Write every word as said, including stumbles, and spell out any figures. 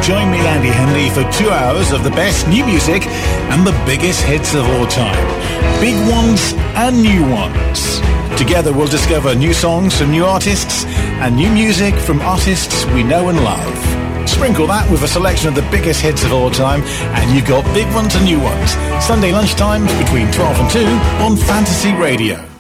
Join me, Andy Henley, for two hours of the best new music and the biggest hits of all time. Big ones and new ones. Together we'll discover new songs from new artists and new music from artists we know and love. Sprinkle that with a selection of the biggest hits of all time and you've got big ones and new ones. Sunday lunchtime between twelve and two on Fantasy Radio.